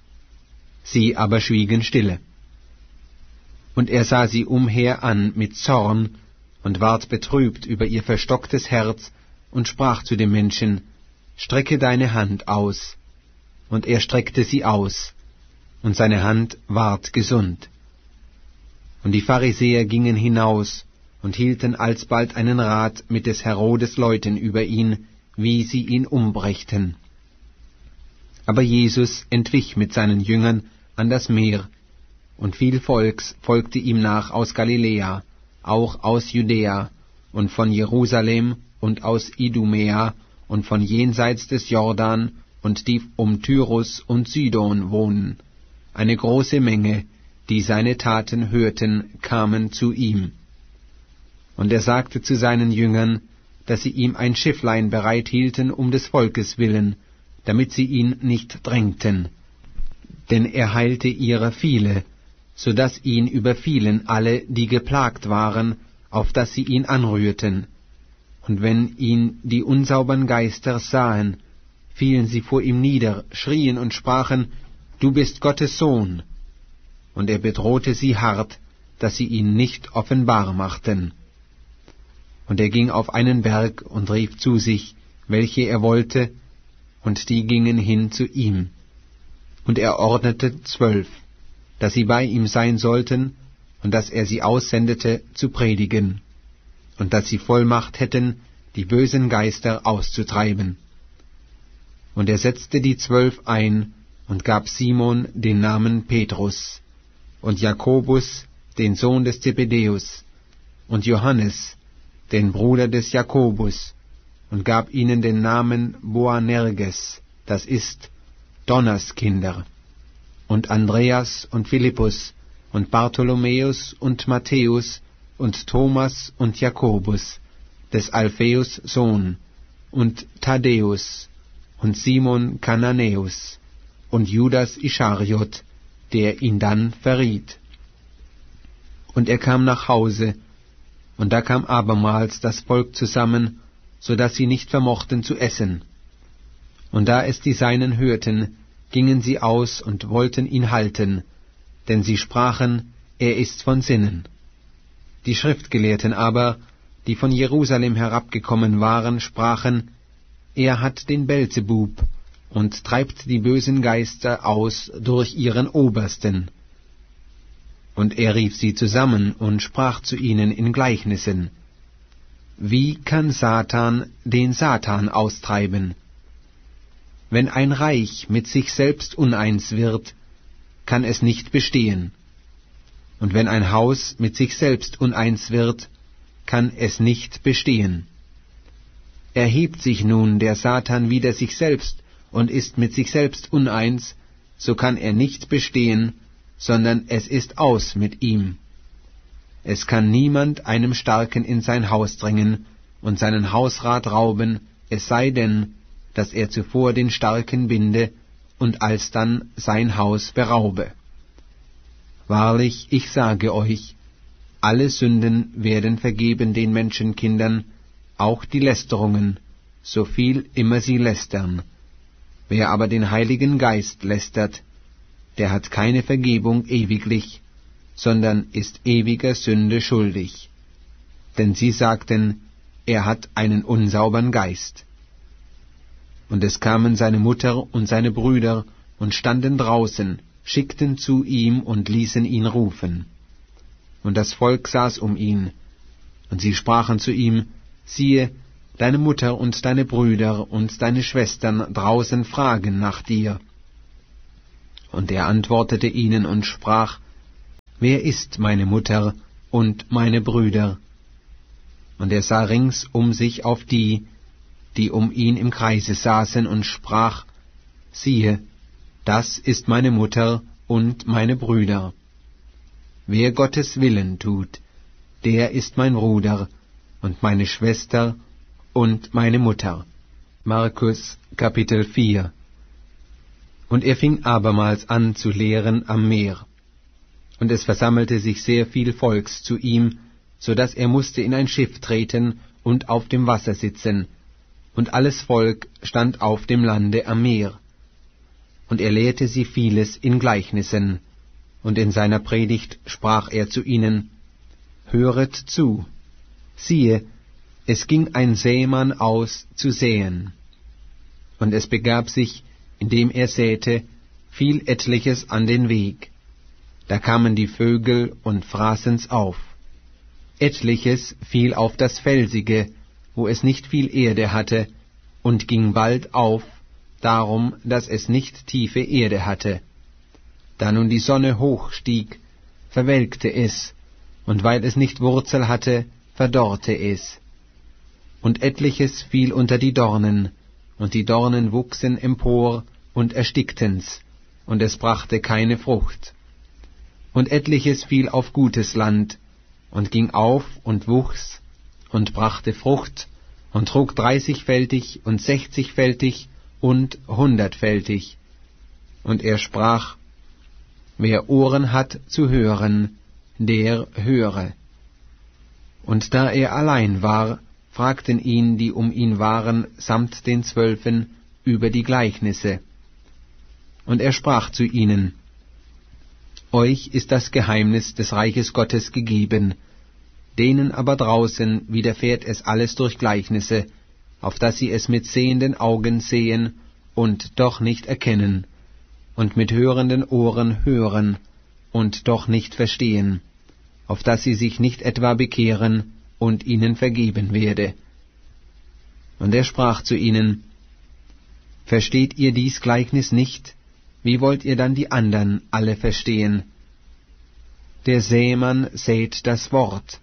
Sie aber schwiegen stille. Und er sah sie umher an mit Zorn und ward betrübt über ihr verstocktes Herz und sprach zu dem Menschen, strecke deine Hand aus. Und er streckte sie aus, und seine Hand ward gesund. Und die Pharisäer gingen hinaus und hielten alsbald einen Rat mit des Herodes Leuten über ihn, wie sie ihn umbrächten. Aber Jesus entwich mit seinen Jüngern an das Meer, und viel Volks folgte ihm nach aus Galiläa, auch aus Judäa, und von Jerusalem, und aus Idumäa, und von jenseits des Jordan, und die um Tyrus und Sidon wohnen. Eine große Menge, die seine Taten hörten, kamen zu ihm. Und er sagte zu seinen Jüngern, dass sie ihm ein Schifflein bereit hielten um des Volkes willen, damit sie ihn nicht drängten. Denn er heilte ihrer viele, so daß ihn überfielen alle, die geplagt waren, auf dass sie ihn anrührten. Und wenn ihn die unsaubern Geister sahen, fielen sie vor ihm nieder, schrien und sprachen, Du bist Gottes Sohn. Und er bedrohte sie hart, dass sie ihn nicht offenbar machten. Und er ging auf einen Berg und rief zu sich, welche er wollte, und die gingen hin zu ihm. Und er ordnete 12, dass sie bei ihm sein sollten, und dass er sie aussendete zu predigen, und dass sie Vollmacht hätten, die bösen Geister auszutreiben. Und er setzte die 12 ein, und gab Simon den Namen Petrus, und Jakobus, den Sohn des Zebedäus, und Johannes, den Bruder des Jakobus, und gab ihnen den Namen Boanerges, das ist Donnerskinder, und Andreas und Philippus, und Bartholomäus und Matthäus, und Thomas und Jakobus, des Alpheus Sohn, und Thaddäus, und Simon Kananäus, und Judas Ischariot, der ihn dann verriet. Und er kam nach Hause, und da kam abermals das Volk zusammen, so daß sie nicht vermochten zu essen. Und da es die Seinen hörten, gingen sie aus und wollten ihn halten, denn sie sprachen, er ist von Sinnen. Die Schriftgelehrten aber, die von Jerusalem herabgekommen waren, sprachen, er hat den Belzebub und treibt die bösen Geister aus durch ihren Obersten. Und er rief sie zusammen und sprach zu ihnen in Gleichnissen, wie kann Satan den Satan austreiben? Wenn ein Reich mit sich selbst uneins wird, kann es nicht bestehen. Und wenn ein Haus mit sich selbst uneins wird, kann es nicht bestehen. Erhebt sich nun der Satan wider sich selbst und ist mit sich selbst uneins, so kann er nicht bestehen, sondern es ist aus mit ihm. Es kann niemand einem Starken in sein Haus drängen und seinen Hausrat rauben, es sei denn, dass er zuvor den Starken binde und alsdann sein Haus beraube. Wahrlich, ich sage euch, alle Sünden werden vergeben den Menschenkindern, auch die Lästerungen, so viel immer sie lästern. Wer aber den Heiligen Geist lästert, der hat keine Vergebung ewiglich, sondern ist ewiger Sünde schuldig. Denn sie sagten, er hat einen unsaubern Geist. Und es kamen seine Mutter und seine Brüder und standen draußen, schickten zu ihm und ließen ihn rufen. Und das Volk saß um ihn, und sie sprachen zu ihm, siehe, deine Mutter und deine Brüder und deine Schwestern draußen fragen nach dir. Und er antwortete ihnen und sprach, »Wer ist meine Mutter und meine Brüder?« Und er sah rings um sich auf die, die um ihn im Kreise saßen, und sprach, »Siehe, das ist meine Mutter und meine Brüder. Wer Gottes Willen tut, der ist mein Bruder und meine Schwester und meine Mutter.« Markus Kapitel 4. Und er fing abermals an zu lehren am Meer. Und es versammelte sich sehr viel Volks zu ihm, so daß er musste in ein Schiff treten und auf dem Wasser sitzen, und alles Volk stand auf dem Lande am Meer. Und er lehrte sie vieles in Gleichnissen, und in seiner Predigt sprach er zu ihnen, »Höret zu, siehe, es ging ein Sämann aus zu säen. Und es begab sich, indem er säte, fiel etliches an den Weg. Da kamen die Vögel und fraßen's auf. Etliches fiel auf das Felsige, wo es nicht viel Erde hatte, und ging bald auf, darum, dass es nicht tiefe Erde hatte. Da nun die Sonne hoch stieg, verwelkte es, und weil es nicht Wurzel hatte, verdorrte es. Und etliches fiel unter die Dornen, und die Dornen wuchsen empor und erstickten's, und es brachte keine Frucht. Und etliches fiel auf gutes Land, und ging auf und wuchs, und brachte Frucht, und trug 30-fältig und 60-fältig und 100-fältig. Und er sprach, wer Ohren hat zu hören, der höre. Und da er allein war, fragten ihn, die um ihn waren, samt den 12 über die Gleichnisse. Und er sprach zu ihnen, euch ist das Geheimnis des Reiches Gottes gegeben, denen aber draußen widerfährt es alles durch Gleichnisse, auf dass sie es mit sehenden Augen sehen und doch nicht erkennen, und mit hörenden Ohren hören und doch nicht verstehen, auf dass sie sich nicht etwa bekehren und ihnen vergeben werde. Und er sprach zu ihnen, versteht ihr dies Gleichnis nicht? Wie wollt ihr dann die andern alle verstehen? Der Sämann sät das Wort.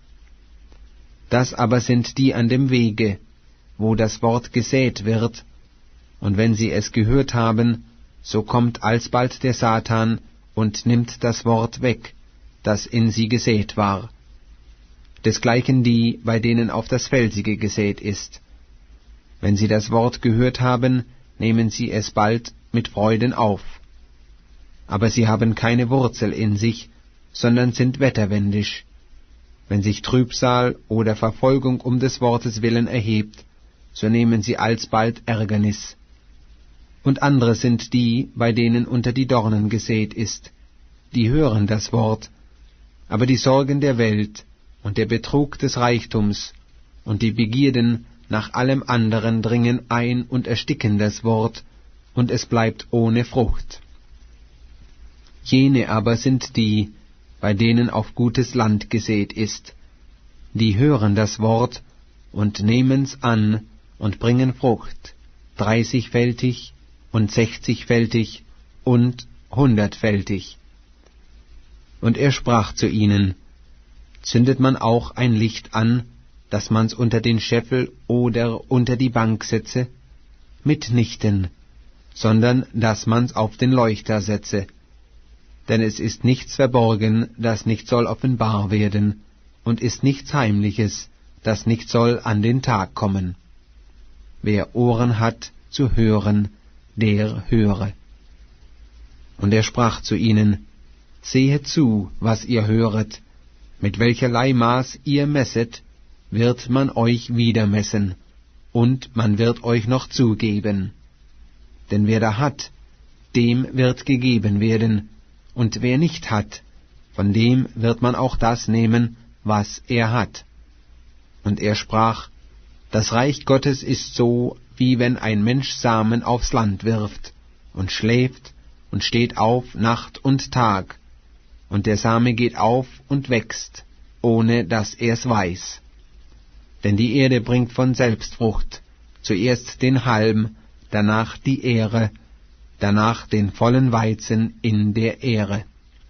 Das aber sind die an dem Wege, wo das Wort gesät wird, und wenn sie es gehört haben, so kommt alsbald der Satan und nimmt das Wort weg, das in sie gesät war. Desgleichen die, bei denen auf das Felsige gesät ist. Wenn sie das Wort gehört haben, nehmen sie es bald mit Freuden auf. Aber sie haben keine Wurzel in sich, sondern sind wetterwendisch. Wenn sich Trübsal oder Verfolgung um des Wortes willen erhebt, so nehmen sie alsbald Ärgernis. Und andere sind die, bei denen unter die Dornen gesät ist, die hören das Wort, aber die Sorgen der Welt und der Betrug des Reichtums und die Begierden nach allem anderen dringen ein und ersticken das Wort, und es bleibt ohne Frucht. Jene aber sind die, bei denen auf gutes Land gesät ist. Die hören das Wort und nehmen's an und bringen Frucht, 30-fältig und 60-fältig und 100-fältig. Und er sprach zu ihnen, zündet man auch ein Licht an, dass man's unter den Scheffel oder unter die Bank setze? Mitnichten, sondern dass man's auf den Leuchter setze. Denn es ist nichts verborgen, das nicht soll offenbar werden, und ist nichts Heimliches, das nicht soll an den Tag kommen. Wer Ohren hat zu hören, der höre. Und er sprach zu ihnen, sehet zu, was ihr höret, mit welcherlei Maß ihr messet, wird man euch wieder messen, und man wird euch noch zugeben. Denn wer da hat, dem wird gegeben werden, und wer nicht hat, von dem wird man auch das nehmen, was er hat. Und er sprach, das Reich Gottes ist so, wie wenn ein Mensch Samen aufs Land wirft, und schläft, und steht auf Nacht und Tag, und der Same geht auf und wächst, ohne dass er's weiß. Denn die Erde bringt von selbst Frucht, zuerst den Halm, danach die Ähre, danach den vollen Weizen in der Ähre.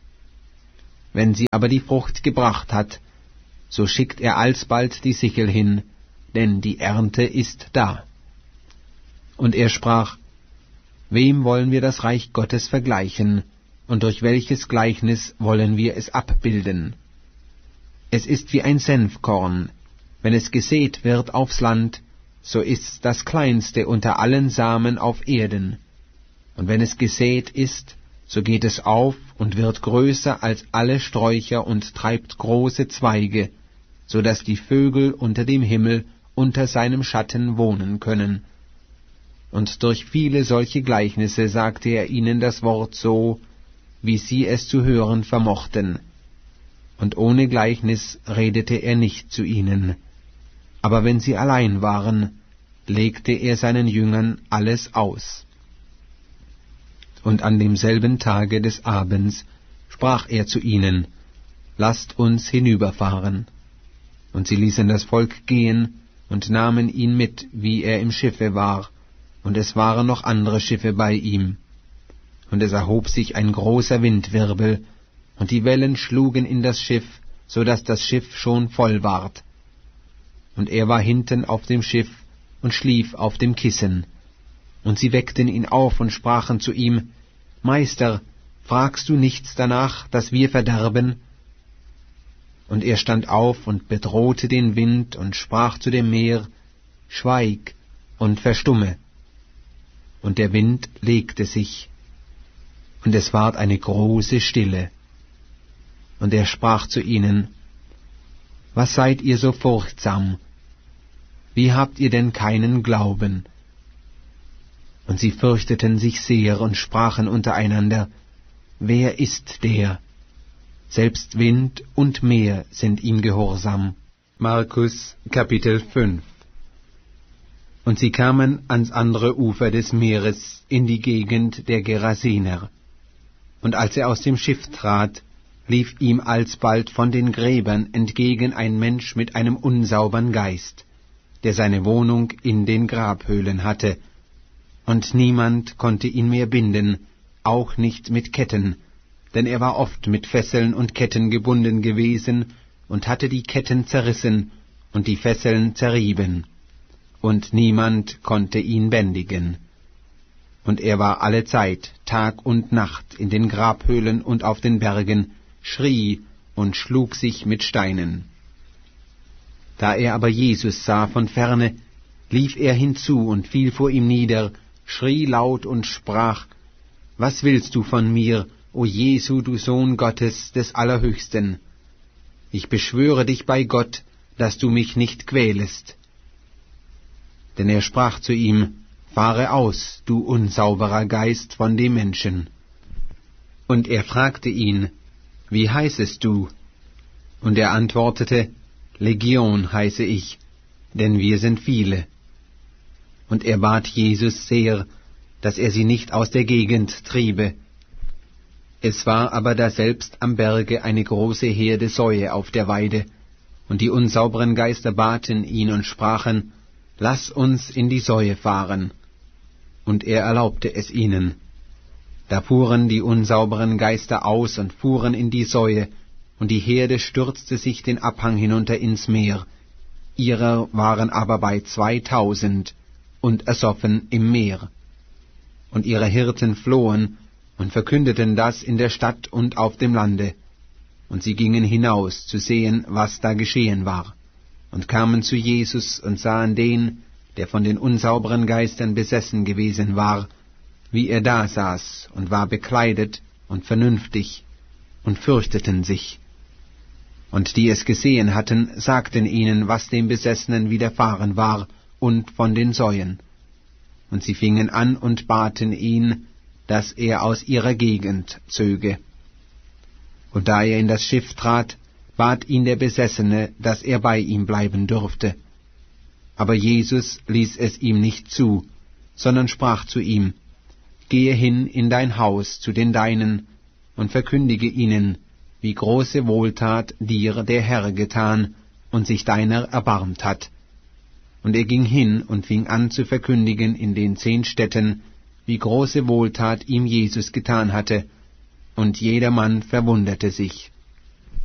Wenn sie aber die Frucht gebracht hat, so schickt er alsbald die Sichel hin, denn die Ernte ist da. Und er sprach, wem wollen wir das Reich Gottes vergleichen, und durch welches Gleichnis wollen wir es abbilden? Es ist wie ein Senfkorn, wenn es gesät wird aufs Land, so ist's das kleinste unter allen Samen auf Erden. Und wenn es gesät ist, so geht es auf und wird größer als alle Sträucher und treibt große Zweige, so dass die Vögel unter dem Himmel unter seinem Schatten wohnen können. Und durch viele solche Gleichnisse sagte er ihnen das Wort so, wie sie es zu hören vermochten. Und ohne Gleichnis redete er nicht zu ihnen. Aber wenn sie allein waren, legte er seinen Jüngern alles aus. Und an demselben Tage des Abends sprach er zu ihnen, lasst uns hinüberfahren. Und sie ließen das Volk gehen und nahmen ihn mit, wie er im Schiffe war, und es waren noch andere Schiffe bei ihm. Und es erhob sich ein großer Windwirbel, und die Wellen schlugen in das Schiff, so daß das Schiff schon voll ward. Und er war hinten auf dem Schiff und schlief auf dem Kissen. Und sie weckten ihn auf und sprachen zu ihm, Meister, fragst du nichts danach, dass wir verderben? Und er stand auf und bedrohte den Wind und sprach zu dem Meer, Schweig und verstumme. Und der Wind legte sich, und es ward eine große Stille. Und er sprach zu ihnen, was seid ihr so furchtsam? Wie habt ihr denn keinen Glauben? Und sie fürchteten sich sehr und sprachen untereinander, wer ist der? Selbst Wind und Meer sind ihm gehorsam. Markus Kapitel 5. Und sie kamen ans andere Ufer des Meeres, in die Gegend der Gerasener. Und als er aus dem Schiff trat, lief ihm alsbald von den Gräbern entgegen ein Mensch mit einem unsaubern Geist, der seine Wohnung in den Grabhöhlen hatte, und niemand konnte ihn mehr binden, auch nicht mit Ketten, denn er war oft mit Fesseln und Ketten gebunden gewesen und hatte die Ketten zerrissen und die Fesseln zerrieben, und niemand konnte ihn bändigen. Und er war allezeit, Tag und Nacht, in den Grabhöhlen und auf den Bergen, schrie und schlug sich mit Steinen. Da er aber Jesus sah von ferne, lief er hinzu und fiel vor ihm nieder, schrie laut und sprach, was willst du von mir, o Jesu, du Sohn Gottes des Allerhöchsten? Ich beschwöre dich bei Gott, dass du mich nicht quälest. Denn er sprach zu ihm, fahre aus, du unsauberer Geist von dem Menschen. Und er fragte ihn, wie heißest du? Und er antwortete, Legion heiße ich, denn wir sind viele. Und er bat Jesus sehr, dass er sie nicht aus der Gegend triebe. Es war aber daselbst am Berge eine große Herde Säue auf der Weide, und die unsauberen Geister baten ihn und sprachen, lass uns in die Säue fahren. Und er erlaubte es ihnen. Da fuhren die unsauberen Geister aus und fuhren in die Säue, und die Herde stürzte sich den Abhang hinunter ins Meer. Ihrer waren aber bei 2000 und ersoffen im Meer. Und ihre Hirten flohen und verkündeten das in der Stadt und auf dem Lande. Und sie gingen hinaus zu sehen, was da geschehen war, und kamen zu Jesus und sahen den, der von den unsauberen Geistern besessen gewesen war, wie er da saß und war bekleidet und vernünftig, und fürchteten sich. Und die es gesehen hatten, sagten ihnen, was dem Besessenen widerfahren war, und von den Säuen. Und sie fingen an und baten ihn, dass er aus ihrer Gegend zöge. Und da er in das Schiff trat, bat ihn der Besessene, dass er bei ihm bleiben dürfte. Aber Jesus ließ es ihm nicht zu, sondern sprach zu ihm, gehe hin in dein Haus zu den Deinen und verkündige ihnen, wie große Wohltat dir der Herr getan und sich deiner erbarmt hat. Und er ging hin und fing an zu verkündigen in den 10 Städten, wie große Wohltat ihm Jesus getan hatte, und jedermann verwunderte sich.